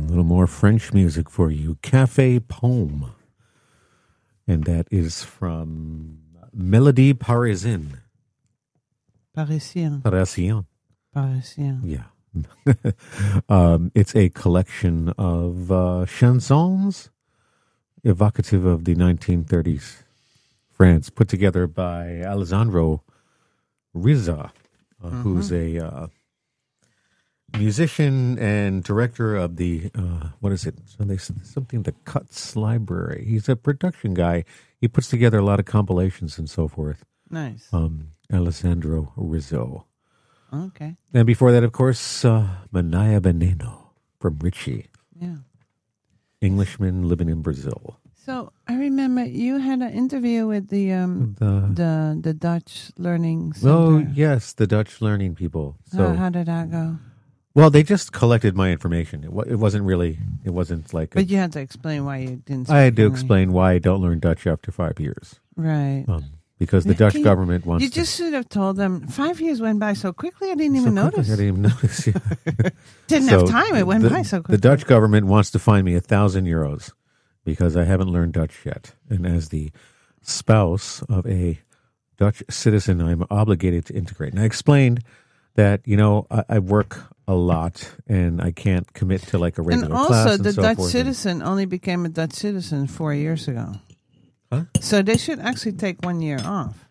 little more French music for you. Café Pomme. And that is from Mélodie Parisienne. Parisien. Parisien. Parisien. Yeah. It's a collection of chansons evocative of the 1930s France, put together by Alessandro Rizza, who's a musician and director of the what is it? So they something the Cuts Library. He's a production guy. He puts together a lot of compilations and so forth. Nice. Alessandro Rizzo. Okay. And before that, of course, Manaya Veneno from Richie. Yeah. Englishman living in Brazil. So I remember you had an interview with the Dutch Learning Center. Oh, yes, the Dutch learning people. So how did that go? well, they just collected my information. It wasn't like. But you had to explain why you didn't. I had to explain why I don't learn Dutch after 5 years. Right. Because the Dutch government wants. You just should have told them 5 years went by so quickly. I didn't even notice. I didn't even notice. Yeah. Didn't have time. It went by so quickly. The Dutch government wants to fine me €1,000 because I haven't learned Dutch yet, and as the spouse of a Dutch citizen, I'm obligated to integrate. And I explained that I work a lot and I can't commit to like a regular class. And also, and the so Dutch forth. citizen only became a Dutch citizen 4 years ago. Huh? So they should actually take 1 year off.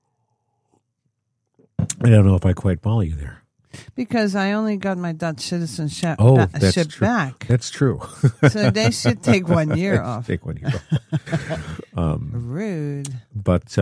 I don't know if I quite follow you there. Because I only got my Dutch citizenship That's true. back. That's true. So they should take 1 year off. Take 1 year off. Rude. But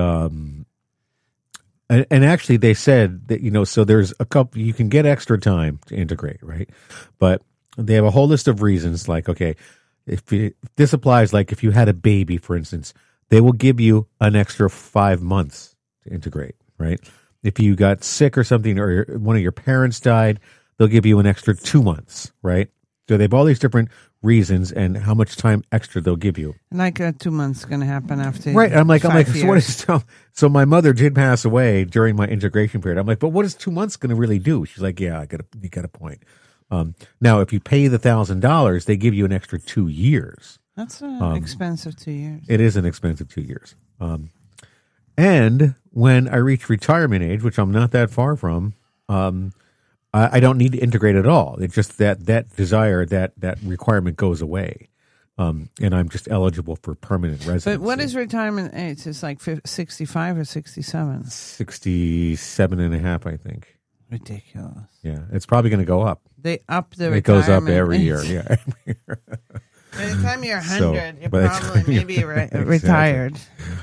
and actually they said that so there's a couple, you can get extra time to integrate, right? But they have a whole list of reasons, like, okay, this applies, like if you had a baby, for instance, they will give you an extra 5 months to integrate, right? If you got sick or something, or one of your parents died, they'll give you an extra 2 months, right? So they have all these different reasons and how much time extra they'll give you. Like 2 months going to happen after. Right. I'm like, so years. what is, so my mother did pass away during my integration period. I'm like, but what is 2 months going to really do? She's like, yeah, you got a point. Now, if you pay the $1,000, they give you an extra 2 years. That's expensive 2 years. It is an expensive 2 years. And when I reach retirement age, which I'm not that far from, I don't need to integrate at all. It's just that desire, that requirement goes away. And I'm just eligible for permanent residency. But what is retirement age? It's like 65 or 67? 67 and a half, I think. Ridiculous. Yeah, it's probably going to go up. They up the It retirement goes up every age. year. Yeah, every year. By the time you're 100, you're by the probably time maybe Exactly. retired.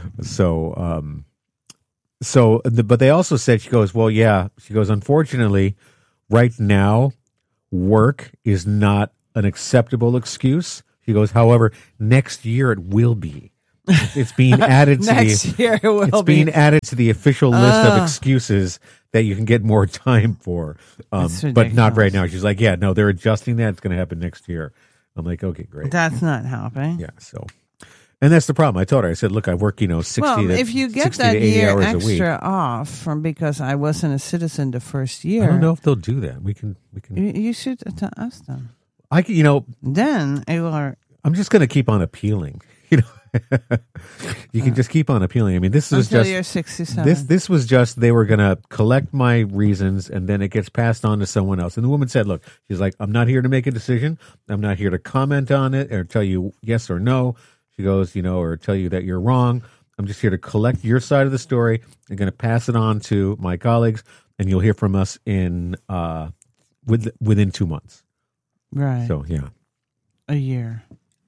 But they also said, she goes, well, yeah. She goes, unfortunately, right now, work is not an acceptable excuse. She goes, however, next year it will be. It's being added to Next year it will it's be. being added to the official list of excuses that you can get more time for. But not right now. She's like, yeah, no, they're adjusting that. It's going to happen next year. I'm like, okay, great. That's not helping. Yeah, so. And that's the problem. I told her, I said, look, I work, 60 well, to if you get 60 that to 80 year hours a week. extra off from because I wasn't a citizen the first year. I don't know if they'll do that. We can. You should ask them. I can, Then it will. I'm just going to keep on appealing. You can just keep on appealing. I mean, this is Until just you're 67. This was just, they were going to collect my reasons and then it gets passed on to someone else. And the woman said, look, she's like, I'm not here to make a decision. I'm not here to comment on it or tell you yes or no. She goes, or tell you that you're wrong. I'm just here to collect your side of the story. I'm going to pass it on to my colleagues and you'll hear from us within 2 months. Right. So, yeah. A year.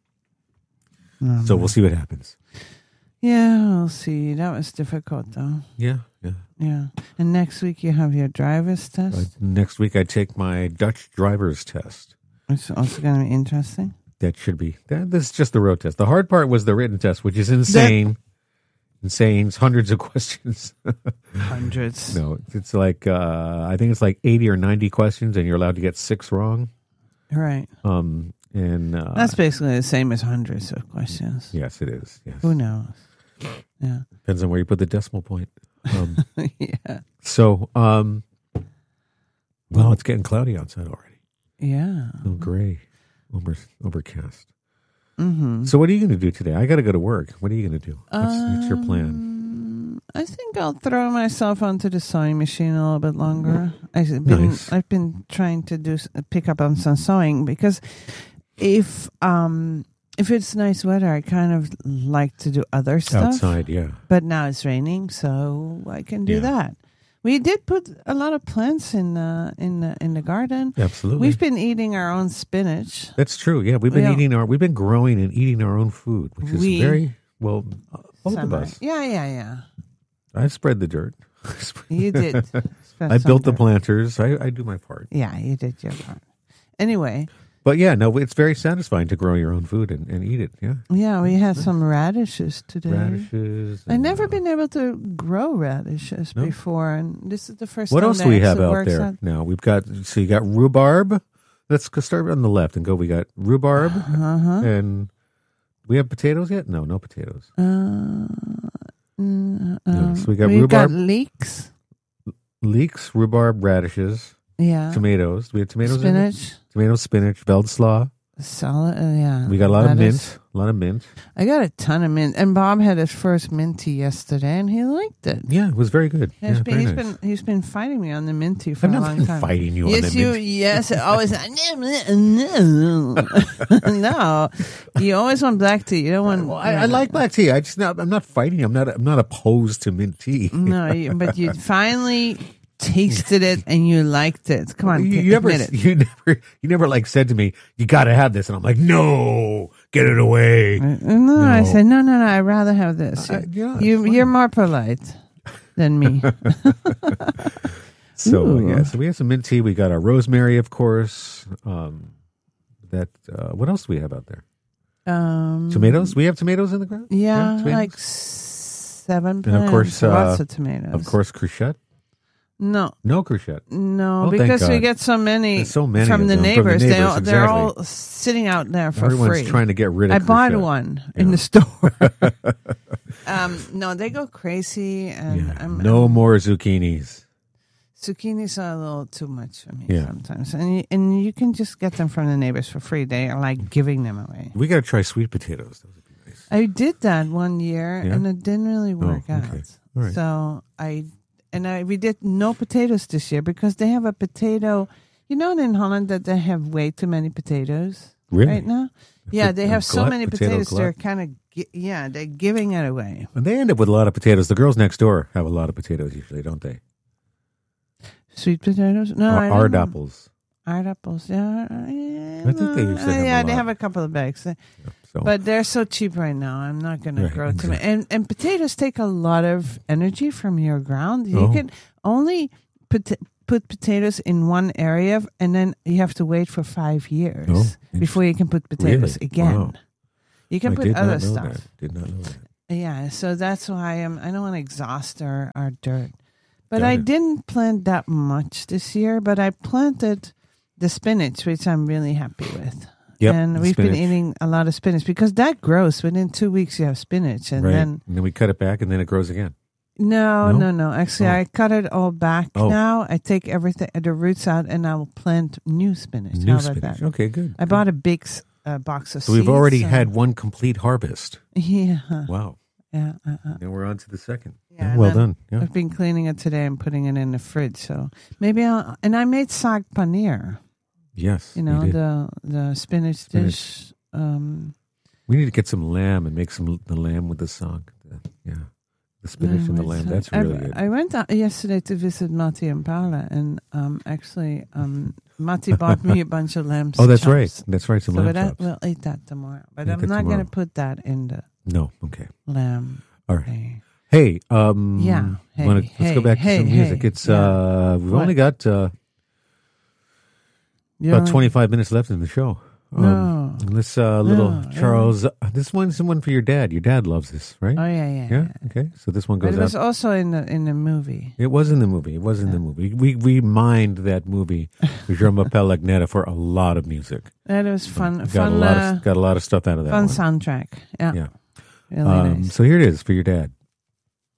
So we'll see what happens. Yeah, we'll see. That was difficult, though. Yeah. Yeah. And next week you have your driver's test. Next week I take my Dutch driver's test. It's also going to be interesting. That should be. This is just the road test. The hard part was the written test, which is insane. Insane. It's hundreds of questions. Hundreds. No, it's like, I think it's like 80 or 90 questions and you're allowed to get 6 wrong. Right. And that's basically the same as hundreds of questions. Yes, it is. Yes. Who knows? Yeah. Depends on where you put the decimal point. Yeah. So, well, it's getting cloudy outside already. Yeah. Oh, gray. overcast. Mm-hmm. So what are you going to do today? I got to go to work. What are you going to do? What's your plan? I think I'll throw myself onto the sewing machine a little bit longer. Nice. I've been trying to pick up on some sewing because if it's nice weather, I kind of like to do other stuff Outside, yeah. But now it's raining, so I can do that. We did put a lot of plants in the garden. Absolutely. We've been eating our own spinach. That's true. Yeah, we've been growing and eating our own food, which is very well. Both of us. Yeah. I spread the dirt. You did. I built the planters. I do my part. Yeah, you did your part. Anyway. But yeah, no, it's very satisfying to grow your own food and eat it. Yeah. Yeah, we had some radishes today. Radishes. I've never been able to grow radishes before, and this is the first time. What else do we have out there now? We've got, so you got rhubarb. Let's start on the left and go. We got rhubarb, and we have potatoes yet? No potatoes. No, so we got we've rhubarb. Got Leeks, rhubarb, radishes. Yeah. Tomatoes. Do we have tomatoes? Spinach. Tomatoes, spinach, Veldslaw. Salad. Yeah. We got a lot of mint. A lot of mint. I got a ton of mint, and Bob had his first mint tea yesterday, and he liked it. Yeah, it was very good. He's been fighting me on the mint tea for a long time. I'm not fighting you on the mint tea. Yes, always. No, you always want black tea. You don't want. Well, I like black tea. I'm not fighting you. I'm not opposed to mint tea. No, but you finally tasted it and you liked it. Come on, admit it. You never like said to me, "You got to have this," and I'm like, "No, get it away." No, I said, "No, I'd rather have this." You're more polite than me. So we have some mint tea. We got our rosemary, of course. What else do we have out there? Tomatoes. We have tomatoes in the ground. Yeah, like 7 plants. And of course, lots of tomatoes. Of course, courgette. No courgette. No, because we get so many from the neighbors. They're all sitting out there for free. Everyone's trying to get rid of. I bought one in the store. No, they go crazy, and no more zucchinis. Zucchinis are a little too much for me sometimes, and you can just get them from the neighbors for free. They are like giving them away. We got to try sweet potatoes. Those would be nice. I did that one year, and it didn't really work out. All right. So we did no potatoes this year because they have a potato. You know, in Holland that they have way too many potatoes right now. Yeah, they have so many potatoes. They're kind of they're giving it away. And they end up with a lot of potatoes. The girls next door have a lot of potatoes usually, don't they? Sweet potatoes? No, Aardappels. Aardappels, yeah. I think they usually have they have a couple of bags. But they're so cheap right now. I'm not going to grow too many. And potatoes take a lot of energy from your ground. You can only put potatoes in one area, and then you have to wait for 5 years before you can put potatoes again. Wow. You can put other stuff. Did not know that. Yeah, so that's why I don't want to exhaust our dirt. But I didn't plant that much this year, but I planted the spinach, which I'm really happy with. Yep, and we've been eating a lot of spinach because that grows. Within 2 weeks, you have spinach. And then we cut it back and then it grows again. No. Actually, I cut it all back now. I take everything, the roots out, and I will plant new spinach. New spinach. That? Okay, good. I bought a big box of seeds. So we've already had one complete harvest. Yeah. Wow. Yeah. And we're on to the second. Yeah, well done. Yeah. I've been cleaning it today and putting it in the fridge. So maybe and I made saag paneer. Yes. You know, the spinach dish. We need to get some lamb and make the lamb with the saag. The spinach and the lamb. That's really good. I went out yesterday to visit Matti and Paula, and actually, Matti bought me a bunch of lamb chops. Oh, that's right. That's right. Some lamb chops. We'll eat that tomorrow. But I'm not going to put that in the lamb. All right. Hey, let's go back to some music. It's we've only got about 25 minutes left in the show. This Charles. This one's the one for your dad. Your dad loves this, right? Oh yeah. Okay, so this one goes out. It was also in the movie. It was in the movie. We mined that movie with Jerome Pelagnetta for a lot of music. That was fun. Got a lot of stuff out of that. Fun soundtrack. Yeah. Yeah. Really nice. So here it is for your dad.